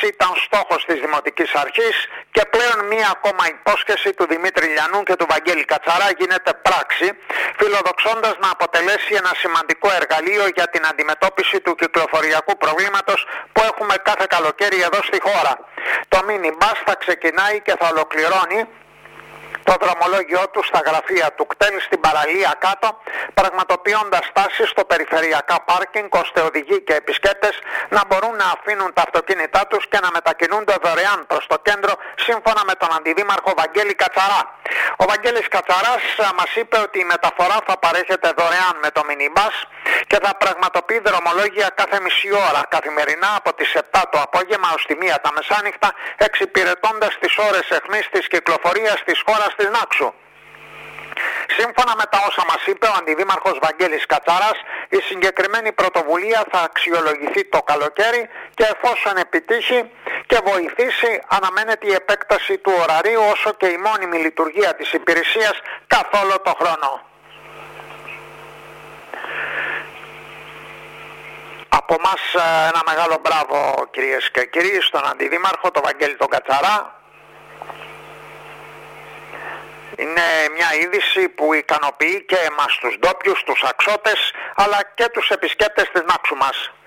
ανάπτυξη ήταν στόχος της Δημοτικής Αρχής και πλέον μία ακόμα υπόσχεση του Δημήτρη Λιανού και του Βαγγέλη Κατσαρά γίνεται πράξη, φιλοδοξώντας να αποτελέσει ένα σημαντικό εργαλείο για την αντιμετώπιση του κυκλοφοριακού προβλήματος που έχουμε κάθε καλοκαίρι εδώ στη χώρα. Το μίνι-μπας θα ξεκινάει και θα ολοκληρώνει το δρομολόγιο του στα γραφεία του κτέλ στην παραλία κάτω, πραγματοποιώντας στάσεις στο περιφερειακά πάρκινγκ, ώστε οδηγοί και επισκέπτες να μπορούν να αφήνουν τα αυτοκίνητά τους και να μετακινούνται δωρεάν προς το κέντρο, σύμφωνα με τον Αντιδήμαρχο Βαγγέλη Κατσαρά. Ο Βαγγέλης Κατσαράς μας είπε ότι η μεταφορά θα παρέχεται δωρεάν με το μινιμπάς και θα πραγματοποιεί δρομολόγια κάθε μισή ώρα καθημερινά από τις 7 το απόγευμα ως τη 1 τα μεσάνυχτα, εξυπηρετώντας τις ώρες αιχμής της κυκλοφορίας της χώρας της Νάξου. Σύμφωνα με τα όσα μας είπε ο Αντιδήμαρχος Βαγγέλης Κατσαράς, η συγκεκριμένη πρωτοβουλία θα αξιολογηθεί το καλοκαίρι και εφόσον επιτύχει και βοηθήσει, αναμένεται η επέκταση του ωραρίου όσο και η μόνιμη λειτουργία της υπηρεσίας καθ' όλο το χρόνο. Από μας ένα μεγάλο μπράβο, κυρίες και κύριοι, στον Αντιδήμαρχο, τον Βαγγέλη τον Κατσαρά. Είναι μια είδηση που ικανοποιεί και εμάς τους ντόπιους, τους αξώτες, αλλά και τους επισκέπτες της Νάξου μας.